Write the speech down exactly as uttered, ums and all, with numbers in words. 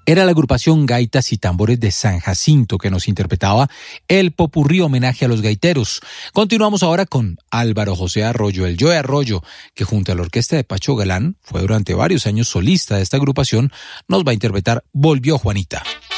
Era la agrupación Gaitas y Tambores de San Jacinto que nos interpretaba el popurrí homenaje a los gaiteros. Continuamos ahora con Álvaro José Arroyo, el Joe Arroyo, que junto a la orquesta de Pacho Galán, fue durante varios años solista de esta agrupación, nos va a interpretar Volvió Juanita.